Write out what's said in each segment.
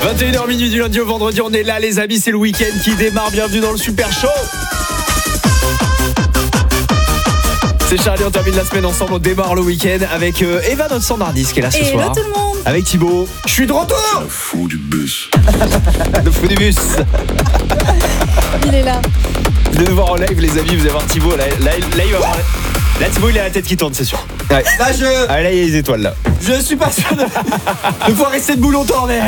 21h minuit du lundi au vendredi, on est là les amis, c'est le week-end qui démarre, bienvenue dans le Super Show. C'est Charlie, on termine la semaine ensemble, on démarre le week-end avec Eva, notre standardiste qui est là ce soir. Hello tout le monde. Avec Thibaut, je suis de retour. Le fou du bus. Le fou du bus. Il est là. Vous allez nous voir en live les amis, vous allez voir Thibaut, là il va voir... Là Thibaut il a la tête qui tourne c'est sûr. Ouais. Là il y a les étoiles là. Je suis pas sûr de pouvoir rester debout longtemps mais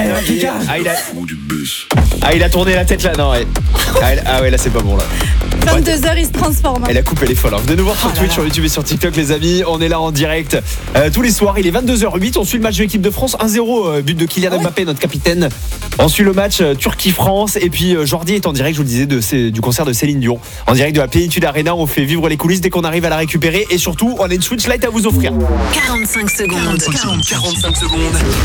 il a tourné la tête là, non ouais. Ah ouais là c'est pas bon là. 22h, il se transforme. Et la coupe elle est folle. Alors, venez nous voir sur Twitch, sur YouTube et sur TikTok les amis. On est là en direct tous les soirs. Il est 22h08. On suit le match de l'équipe de France 1-0, but de Kylian Mbappé, notre capitaine. On suit le match Turquie-France. Et puis Jordi est en direct, je vous le disais, du concert de Céline Dion. En direct de la Plénitude Arena. On fait vivre les coulisses dès qu'on arrive à la récupérer. Et surtout, on a une Switch Lite à vous offrir. 45 secondes. 45 secondes.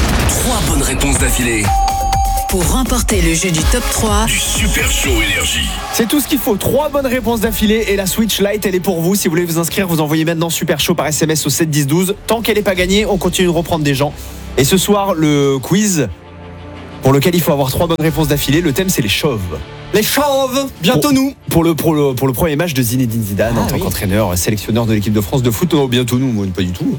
3 bonnes réponses d'affilée. Pour remporter le jeu du top 3 Du Super Show Énergie. C'est tout ce qu'il faut. 3 bonnes réponses d'affilée et la Switch Lite elle est pour vous. Si vous voulez vous inscrire, vous envoyez maintenant Super Show par SMS au 7 10 12. Tant qu'elle n'est pas gagnée, on continue de reprendre des gens. Et ce soir, le quiz pour lequel il faut avoir 3 bonnes réponses d'affilée. Le thème c'est les chauves. les chauves, bientôt nous. Pour le premier match de Zinedine Zidane en tant qu'entraîneur, sélectionneur de l'équipe de France de foot. Oh, bientôt nous, moi pas du tout.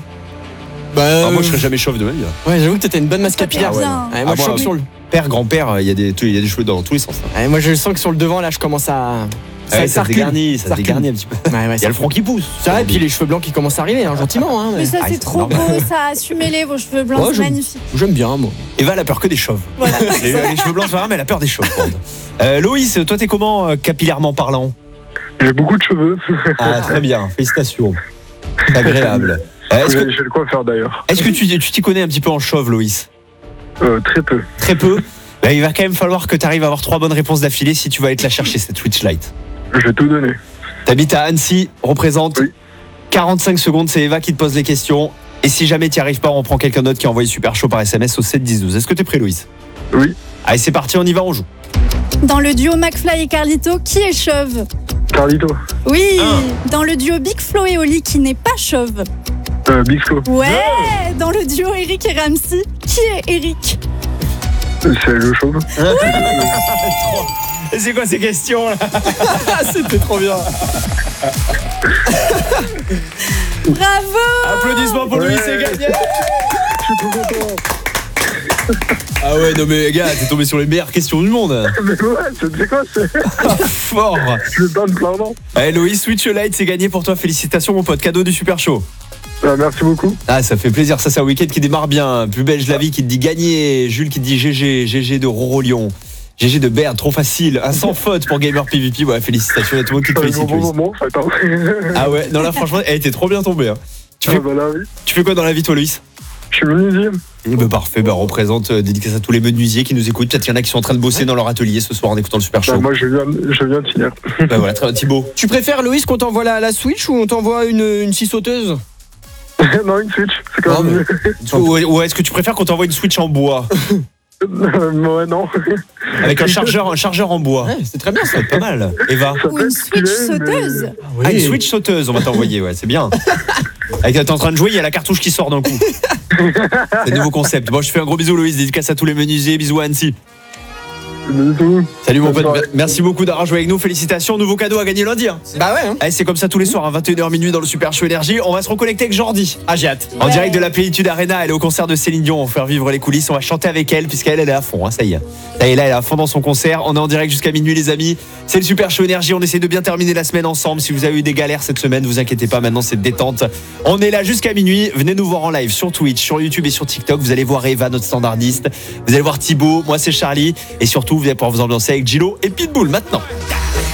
Moi je serais jamais chauve de ma vie. Ouais, j'avoue que t'étais une bonne masse capillaire. Moi je sens que sur le père, grand-père, il y a des cheveux dans tous les sens. moi je sens que sur le devant là je commence à ça se dégarnit un petit peu. Ouais, il y a le front qui pousse. Ça va, et puis les cheveux blancs qui commencent à arriver gentiment Mais ça c'est trop beau, ça assumez-les vos cheveux blancs, c'est magnifique. J'aime bien moi. Eva elle a peur que des chauves. Voilà. Les cheveux blancs c'est vrai mais elle a peur des chauves. Loïs, toi t'es comment capillairement parlant? J'ai beaucoup de cheveux. Ah très bien, félicitations. C'est agréable. J'ai le coiffeur d'ailleurs. Est-ce que tu t'y connais un petit peu en chauve, Loïs? Très peu. Très peu. Il va quand même falloir que tu arrives à avoir 3 bonnes réponses d'affilée si tu vas aller te la chercher cette Switch Lite. Je vais tout donner. T'habites à Annecy, représente. Oui. 45 secondes, c'est Eva qui te pose les questions. Et si jamais tu n'y arrives pas, on prend quelqu'un d'autre qui a envoyé Super Show par SMS au 7 10 12. Est-ce que tu es prêt, Loïs? Oui. Allez, c'est parti, on y va, on joue. Dans le duo McFly et Carlito, qui est chauve? Carlito. Oui. Dans le duo Big Flo et Oli, qui n'est pas chauve? Big Flo. Ouais. Dans le duo Eric et Ramsey, qui est Eric? C'est le chauve. C'est quoi ces questions là? C'était trop bien. Bravo. Applaudissements pour Loïs, c'est gagné. Je suis trop content. Ah ouais, non mais gars, t'es tombé sur les meilleures questions du monde. Mais ouais, c'est quoi Fort. Je donne plein d'an. Allez Loïs, Switch Lite, c'est gagné pour toi. Félicitations mon pote, cadeau du Super Show. Merci beaucoup. Ah, ça fait plaisir, ça c'est un week-end qui démarre bien. Plus belge la vie qui te dit gagner. Jules qui te dit GG de Roro Lyon. GG de Berne, trop facile. Un sans faute pour Gamer PvP. Ouais, félicitations, il y a tout le monde qui te félicite. Ah ouais, non là franchement, elle était trop bien tombée. Hein. Tu fais quoi dans la vie toi, Loïs? Je suis menuisier. Parfait, représente, dédicace à tous les menuisiers qui nous écoutent. Peut-être qu'il y en a qui sont en train de bosser dans leur atelier ce soir en écoutant le Super Show. Moi je viens de finir. Voilà, très bien, Thibaut. Tu préfères, Loïs, qu'on t'envoie la Switch ou on t'envoie une scie sauteuse? Non, une Switch, c'est quand même mieux. Ou est-ce que tu préfères qu'on t'envoie une Switch en bois? Ouais, non. Avec un chargeur en bois. Ouais, c'est très bien ça. C'est pas mal. Eva? Ou une Switch sauteuse. Ah, une Switch sauteuse, on va t'envoyer, ouais, c'est bien. T'es en train de jouer, il y a la cartouche qui sort d'un coup. C'est un nouveau concept. Bon, je te fais un gros bisou, Loïs. Dédicace à tous les menuisiers. Bisous à Annecy. Salut mon pote, merci beaucoup d'avoir joué avec nous, félicitations, nouveau cadeau à gagner lundi. Bah ouais. Allez, c'est comme ça tous les soirs, à 21h minuit dans le Super Show Énergie. On va se reconnecter avec Jordi. Ah, j'ai hâte. En direct de la Plénitude Arena, elle est au concert de Céline Dion. On va faire vivre les coulisses, on va chanter avec elle puisqu'elle est à fond, ça y est. Là, elle est à fond dans son concert. On est en direct jusqu'à minuit les amis. C'est le Super Show Énergie, on essaie de bien terminer la semaine ensemble. Si vous avez eu des galères cette semaine, vous inquiétez pas, maintenant c'est détente. On est là jusqu'à minuit, venez nous voir en live sur Twitch, sur YouTube et sur TikTok. Vous allez voir Eva, notre standardiste. Vous allez voir Thibaut, moi c'est Charlie. Et surtout, vous allez pouvoir vous ambiancer avec Gilo et Pitbull maintenant.